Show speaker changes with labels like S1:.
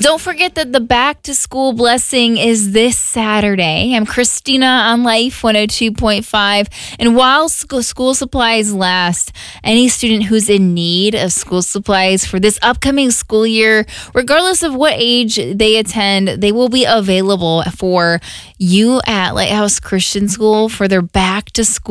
S1: Don't forget that the back to school blessing is this Saturday. I'm Christina on Life 102.5. And while school supplies last, any student who's in need of school supplies for this upcoming school year, regardless of what age they attend, they will be available for you at Lighthouse Christian School for their back to school